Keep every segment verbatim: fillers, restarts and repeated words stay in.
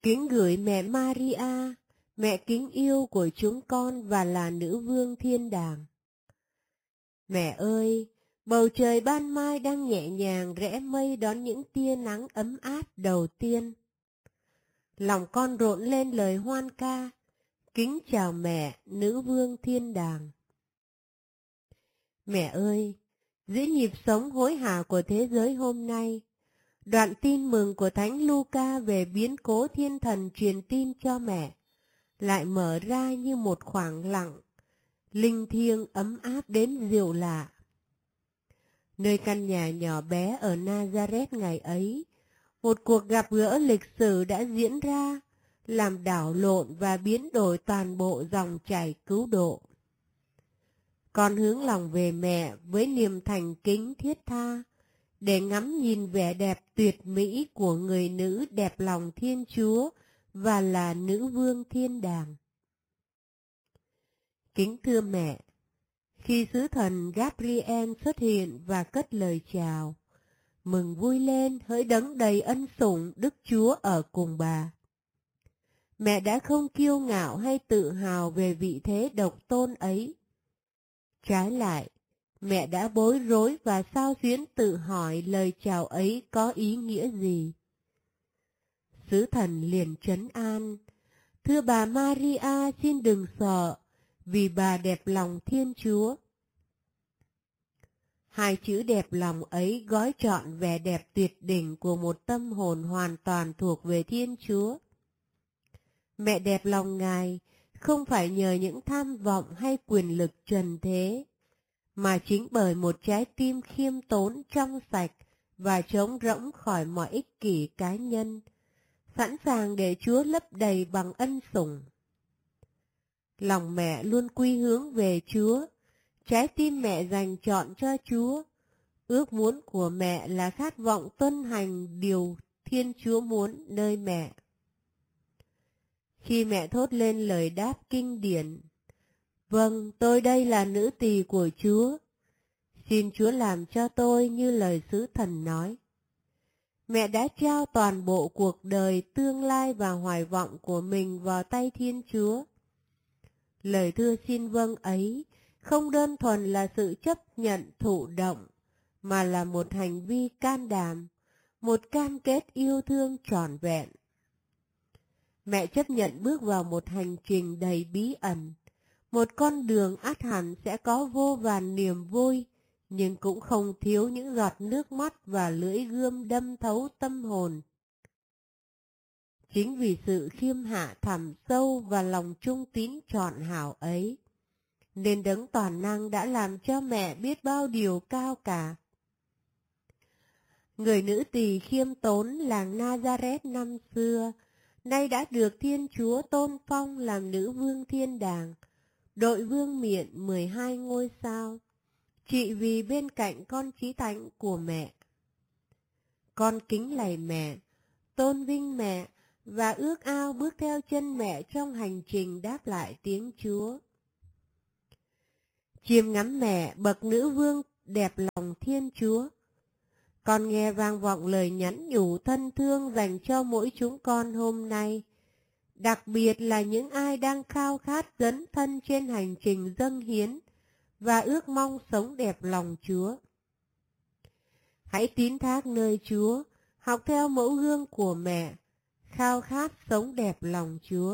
Kính gửi mẹ Maria, mẹ kính yêu của chúng con và là nữ vương thiên đàng. Mẹ ơi, bầu trời ban mai đang nhẹ nhàng rẽ mây đón những tia nắng ấm áp đầu tiên. Lòng con rộn lên lời hoan ca, kính chào mẹ, nữ vương thiên đàng. Mẹ ơi, giữa nhịp sống hối hả của thế giới hôm nay, đoạn tin mừng của Thánh Luca về biến cố thiên thần truyền tin cho mẹ lại mở ra như một khoảng lặng, linh thiêng ấm áp đến dịu lạ. Nơi căn nhà nhỏ bé ở Nazareth ngày ấy, một cuộc gặp gỡ lịch sử đã diễn ra, làm đảo lộn và biến đổi toàn bộ dòng chảy cứu độ. Con hướng lòng về mẹ với niềm thành kính thiết tha, để ngắm nhìn vẻ đẹp tuyệt mỹ của người nữ đẹp lòng Thiên Chúa và là nữ vương thiên đàng. Kính thưa mẹ, khi sứ thần Gabriel xuất hiện và cất lời chào, mừng vui lên hỡi đấng đầy ân sủng Đức Chúa ở cùng bà. Mẹ đã không kiêu ngạo hay tự hào về vị thế độc tôn ấy. Trái lại, mẹ đã bối rối và xao xuyến tự hỏi lời chào ấy có ý nghĩa gì. Sứ thần liền trấn an, thưa bà Maria xin đừng sợ, vì bà đẹp lòng Thiên Chúa. Hai chữ đẹp lòng ấy gói trọn vẻ đẹp tuyệt đỉnh của một tâm hồn hoàn toàn thuộc về Thiên Chúa. Mẹ đẹp lòng Ngài không phải nhờ những tham vọng hay quyền lực trần thế, mà chính bởi một trái tim khiêm tốn trong sạch và trống rỗng khỏi mọi ích kỷ cá nhân, sẵn sàng để Chúa lấp đầy bằng ân sủng. Lòng mẹ luôn quy hướng về Chúa, trái tim mẹ dành trọn cho Chúa. Ước muốn của mẹ là khát vọng tuân hành điều Thiên Chúa muốn nơi mẹ. Khi mẹ thốt lên lời đáp kinh điển, vâng, tôi đây là nữ tỳ của Chúa, xin Chúa làm cho tôi như lời sứ thần nói. Mẹ đã trao toàn bộ cuộc đời, tương lai và hoài vọng của mình vào tay Thiên Chúa. Lời thưa xin vâng ấy không đơn thuần là sự chấp nhận thụ động, mà là một hành vi can đảm, một cam kết yêu thương trọn vẹn. Mẹ chấp nhận bước vào một hành trình đầy bí ẩn, một con đường ắt hẳn sẽ có vô vàn niềm vui, nhưng cũng không thiếu những giọt nước mắt và lưỡi gươm đâm thấu tâm hồn. Chính vì sự khiêm hạ thẳm sâu và lòng trung tín trọn hảo ấy, nên đấng toàn năng đã làm cho mẹ biết bao điều cao cả. Người nữ tỳ khiêm tốn làng Nazareth năm xưa, nay đã được Thiên Chúa tôn phong làm nữ vương thiên đàng, đội vương miện mười hai ngôi sao, trị vì bên cạnh con chí thánh của mẹ. Con kính lạy mẹ, tôn vinh mẹ và ước ao bước theo chân mẹ trong hành trình đáp lại tiếng Chúa. Chiêm ngắm mẹ, bậc nữ vương đẹp lòng Thiên Chúa, con nghe vang vọng lời nhắn nhủ thân thương dành cho mỗi chúng con hôm nay, đặc biệt là những ai đang khao khát dấn thân trên hành trình dâng hiến và ước mong sống đẹp lòng Chúa. Hãy tín thác nơi Chúa, học theo mẫu gương của mẹ, khao khát sống đẹp lòng Chúa.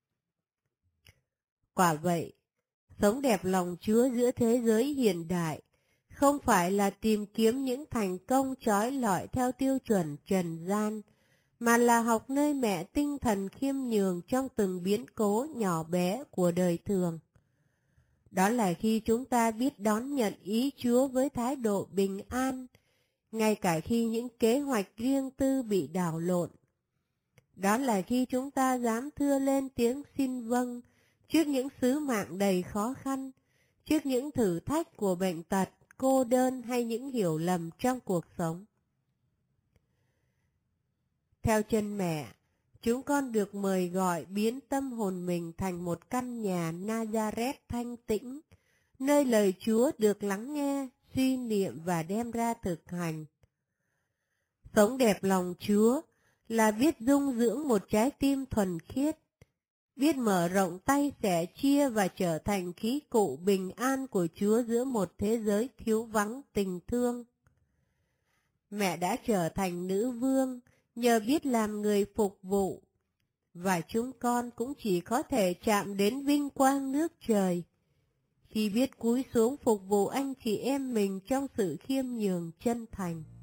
Quả vậy, sống đẹp lòng Chúa giữa thế giới hiện đại không phải là tìm kiếm những thành công chói lọi theo tiêu chuẩn trần gian, mà là học nơi mẹ tinh thần khiêm nhường trong từng biến cố nhỏ bé của đời thường. Đó là khi chúng ta biết đón nhận ý Chúa với thái độ bình an, ngay cả khi những kế hoạch riêng tư bị đảo lộn. Đó là khi chúng ta dám thưa lên tiếng xin vâng trước những sứ mạng đầy khó khăn, trước những thử thách của bệnh tật, cô đơn hay những hiểu lầm trong cuộc sống. Theo chân mẹ, chúng con được mời gọi biến tâm hồn mình thành một căn nhà Nazareth thanh tĩnh, nơi lời Chúa được lắng nghe, suy niệm và đem ra thực hành. Sống đẹp lòng Chúa là biết dung dưỡng một trái tim thuần khiết, biết mở rộng tay sẻ chia và trở thành khí cụ bình an của Chúa giữa một thế giới thiếu vắng tình thương. Mẹ đã trở thành nữ vương nhờ biết làm người phục vụ, và chúng con cũng chỉ có thể chạm đến vinh quang nước trời khi biết cúi xuống phục vụ anh chị em mình trong sự khiêm nhường chân thành.